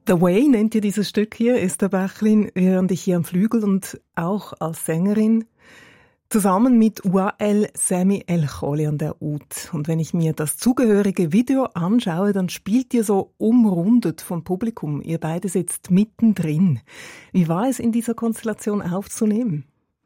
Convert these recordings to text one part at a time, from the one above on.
The Way nennt ihr dieses Stück hier, Esther Bächlin. Wir hören dich hier am Flügel und auch als Sängerin. Zusammen mit Wael Sami El Kholi an der Oud. Und wenn ich mir das zugehörige Video anschaue, dann spielt ihr so umrundet vom Publikum. Ihr beide sitzt mittendrin. Wie war es in dieser Konstellation aufzunehmen?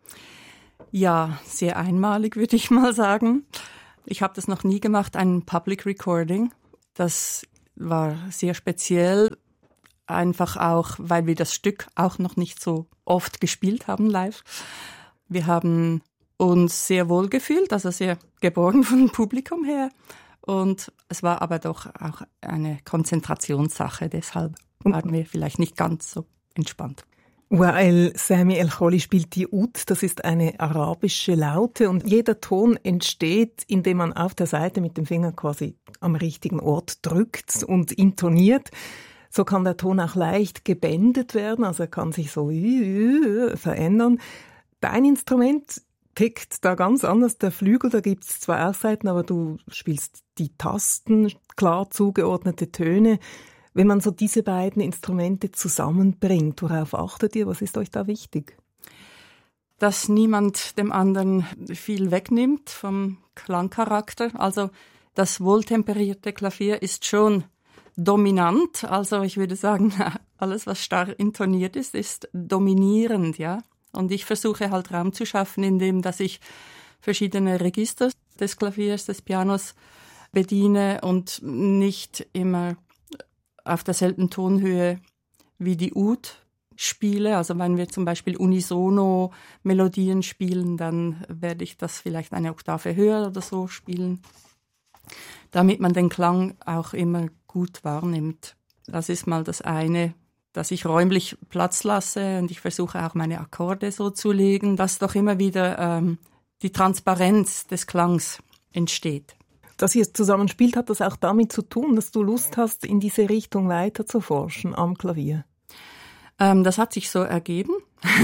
Ja, sehr einmalig, würde ich mal sagen. Ich habe das noch nie gemacht, ein Public Recording. Das war sehr speziell, einfach auch, weil wir das Stück auch noch nicht so oft gespielt haben live. Wir haben uns sehr wohl gefühlt, also sehr geborgen vom Publikum her. Und es war aber doch auch eine Konzentrationssache, deshalb waren wir vielleicht nicht ganz so entspannt. Wael Sami El Kholi spielt die Oud, das ist eine arabische Laute und jeder Ton entsteht, indem man auf der Seite mit dem Finger quasi am richtigen Ort drückt und intoniert. So kann der Ton auch leicht gebändet werden, also er kann sich so verändern. Dein Instrument tickt da ganz anders, der Flügel, da gibt's zwar auch Saiten, aber du spielst die Tasten, klar zugeordnete Töne. Wenn man so diese beiden Instrumente zusammenbringt, worauf achtet ihr? Was ist euch da wichtig? Dass niemand dem anderen viel wegnimmt vom Klangcharakter. Also das wohltemperierte Klavier ist schon dominant. Also ich würde sagen, alles, was stark intoniert ist dominierend, ja. Und ich versuche halt Raum zu schaffen, indem dass ich verschiedene Register des Klaviers, des Pianos bediene und nicht immer auf derselben Tonhöhe wie die Oud spiele. Also wenn wir zum Beispiel unisono Melodien spielen, dann werde ich das vielleicht eine Oktave höher oder so spielen, damit man den Klang auch immer gut wahrnimmt. Das ist mal das eine, dass ich räumlich Platz lasse und ich versuche auch meine Akkorde so zu legen, dass doch immer wieder die Transparenz des Klangs entsteht. Dass ihr zusammen spielt, hat das auch damit zu tun, dass du Lust hast, in diese Richtung weiter zu forschen am Klavier? Das hat sich so ergeben.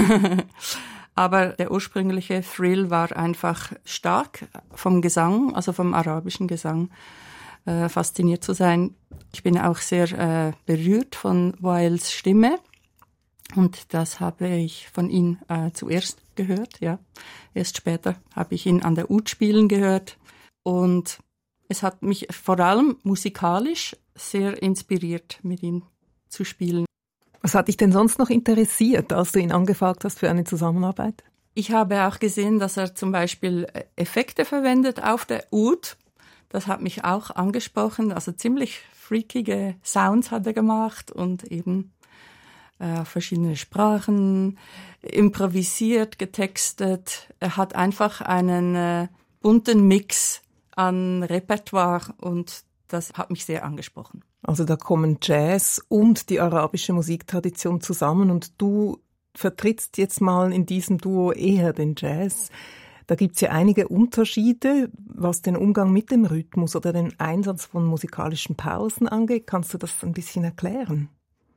Aber der ursprüngliche Thrill war einfach stark vom Gesang, also vom arabischen Gesang, fasziniert zu sein. Ich bin auch sehr berührt von Waels Stimme. Und das habe ich von ihm zuerst gehört. Ja. Erst später habe ich ihn an der Oud spielen gehört. Und es hat mich vor allem musikalisch sehr inspiriert, mit ihm zu spielen. Was hat dich denn sonst noch interessiert, als du ihn angefragt hast für eine Zusammenarbeit? Ich habe auch gesehen, dass er zum Beispiel Effekte verwendet auf der Oud. Das hat mich auch angesprochen. Also ziemlich freakige Sounds hat er gemacht und eben verschiedene Sprachen, improvisiert, getextet. Er hat einfach einen bunten Mix an Repertoire und das hat mich sehr angesprochen. Also da kommen Jazz und die arabische Musiktradition zusammen und du vertrittst jetzt mal in diesem Duo eher den Jazz. Da gibt's ja einige Unterschiede, was den Umgang mit dem Rhythmus oder den Einsatz von musikalischen Pausen angeht. Kannst du das ein bisschen erklären?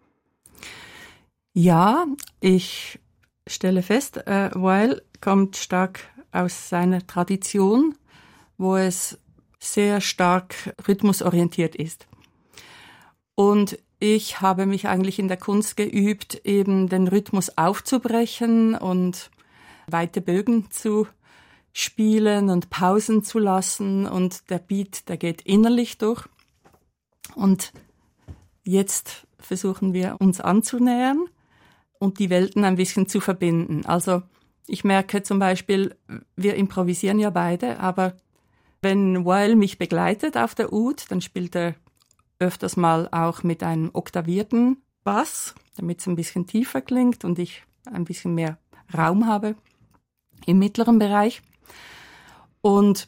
Ja, ich stelle fest, Wael kommt stark aus seiner Tradition, wo es sehr stark rhythmusorientiert ist. Und ich habe mich eigentlich in der Kunst geübt, eben den Rhythmus aufzubrechen und weite Bögen zu spielen und Pausen zu lassen. Und der Beat, der geht innerlich durch. Und jetzt versuchen wir uns anzunähern und die Welten ein bisschen zu verbinden. Also ich merke zum Beispiel, wir improvisieren ja beide, aber wenn Wael mich begleitet auf der Oud, dann spielt er öfters mal auch mit einem oktavierten Bass, damit es ein bisschen tiefer klingt und ich ein bisschen mehr Raum habe im mittleren Bereich. Und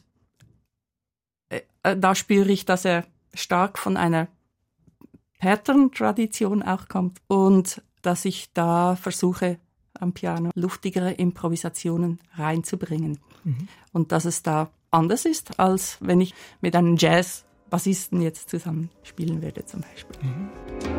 da spüre ich, dass er stark von einer Pattern-Tradition auch kommt und dass ich da versuche, am Piano luftigere Improvisationen reinzubringen. Mhm. Und dass es da anders ist, als wenn ich mit einem Jazz-Bassisten jetzt zusammen spielen würde zum Beispiel. Mhm.